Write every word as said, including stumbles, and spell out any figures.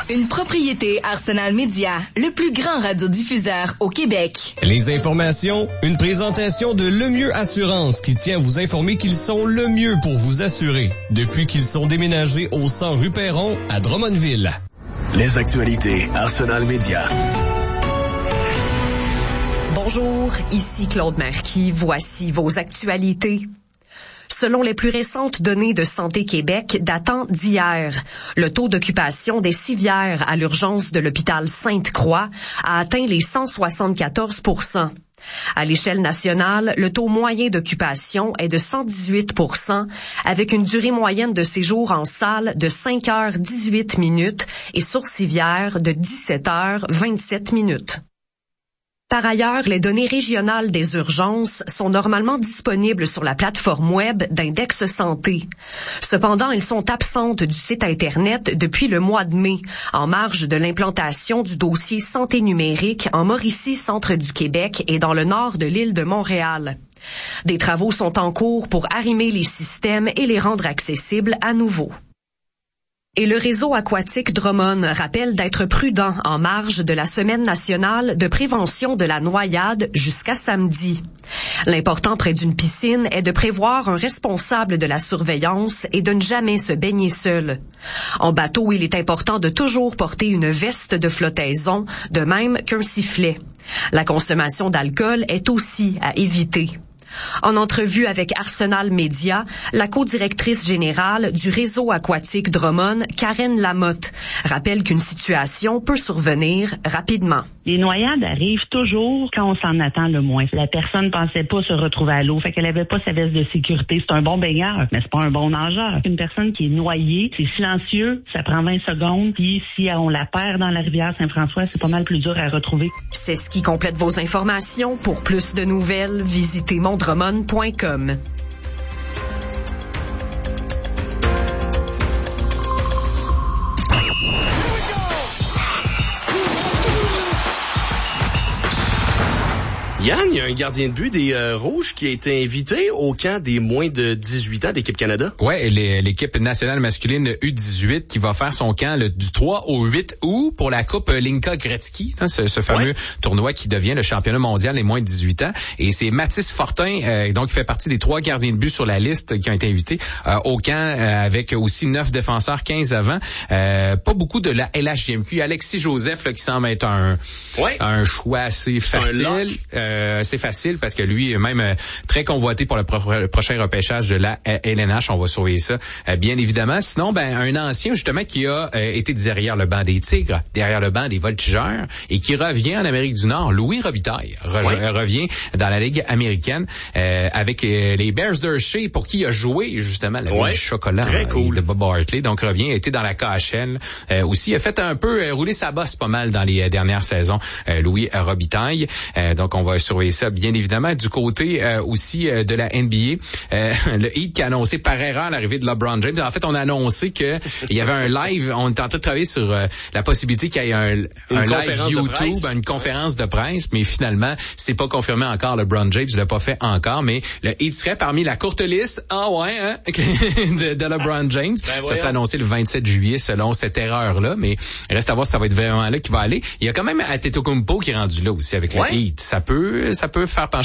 Une propriété Arsenal Média, le plus grand radiodiffuseur au Québec. Les informations, une présentation de Le Mieux Assurance qui tient à vous informer qu'ils sont le mieux pour vous assurer depuis qu'ils sont déménagés au cent rue Perron à Drummondville. Les actualités Arsenal Média. Bonjour, ici Claude Marquis. Voici vos actualités. Selon les plus récentes données de Santé Québec datant d'hier, le taux d'occupation des civières à l'urgence de l'hôpital Sainte-Croix a atteint les cent soixante-quatorze pour cent. À l'échelle nationale, le taux moyen d'occupation est de cent dix-huit pour cent, avec une durée moyenne de séjour en salle de cinq heures dix-huit minutes et sur civière de dix-sept heures vingt-sept minutes. Par ailleurs, les données régionales des urgences sont normalement disponibles sur la plateforme web d'Index Santé. Cependant, elles sont absentes du site Internet depuis le mois de mai, en marge de l'implantation du dossier santé numérique en Mauricie, centre du Québec et dans le nord de l'île de Montréal. Des travaux sont en cours pour arrimer les systèmes et les rendre accessibles à nouveau. Et le réseau aquatique Drummond rappelle d'être prudent en marge de la Semaine nationale de prévention de la noyade jusqu'à samedi. L'important près d'une piscine est de prévoir un responsable de la surveillance et de ne jamais se baigner seul. En bateau, il est important de toujours porter une veste de flottaison, de même qu'un sifflet. La consommation d'alcool est aussi à éviter. En entrevue avec Arsenal Média, la co-directrice générale du réseau aquatique Drummond, Karen Lamotte, rappelle qu'une situation peut survenir rapidement. Les noyades arrivent toujours quand on s'en attend le moins. La personne pensait pas se retrouver à l'eau, fait qu'elle avait pas sa veste de sécurité. C'est un bon baigneur, mais c'est pas un bon nageur. Une personne qui est noyée, c'est silencieux, ça prend vingt secondes, puis si on la perd dans la rivière Saint-François, c'est pas mal plus dur à retrouver. C'est ce qui complète vos informations. Pour plus de nouvelles, visitez mon drummond point com. Yann, il y a un gardien de but des euh, Rouges qui a été invité au camp des moins de dix-huit ans d'équipe Canada. Ouais, l'équipe nationale masculine U dix-huit qui va faire son camp le, du trois au huit août pour la Coupe Linka Gretzky, hein, ce, ce fameux ouais. tournoi qui devient le championnat mondial des moins de dix-huit ans. Et c'est Mathis Fortin, euh, donc qui fait partie des trois gardiens de but sur la liste qui ont été invités euh, au camp euh, avec aussi neuf défenseurs, quinze avant. Euh, pas beaucoup de la L H J M Q. Alexis Joseph là, qui semble être un, ouais. un choix assez facile. Euh, c'est facile parce que lui est même euh, très convoité pour le, pro- le prochain repêchage de la euh, L N H. On va surveiller ça, euh, bien évidemment. Sinon, ben un ancien justement qui a euh, été derrière le banc des Tigres, derrière le banc des Voltigeurs et qui revient en Amérique du Nord, Louis Robitaille, re- ouais. revient dans la Ligue américaine euh, avec euh, les Bears d'Hershey pour qui il a joué justement la ouais. Ligue du chocolat très euh, cool. de Bob Hartley. Donc revient, a été dans la K H L euh, aussi. Il a fait un peu euh, rouler sa bosse pas mal dans les euh, dernières saisons, euh, Louis Robitaille. Euh, donc on va surveiller ça bien évidemment. Du côté euh, aussi euh, de la N B A, euh, le Heat qui a annoncé par erreur l'arrivée de LeBron James. En fait, on a annoncé que il y avait un live, on était en train de travailler sur euh, la possibilité qu'il y ait un, un live YouTube, une conférence de presse, mais finalement, c'est pas confirmé encore. LeBron James l'a pas fait encore, mais le Heat serait parmi la courte liste, ah ouais, hein, de, de LeBron James. Ben ça sera annoncé le vingt-sept juillet selon cette erreur-là, mais reste à voir si ça va être vraiment là qui va aller. Il y a quand même Antetokounmpo qui est rendu là aussi avec ouais. le Heat. Ça peut, ça peut faire pencher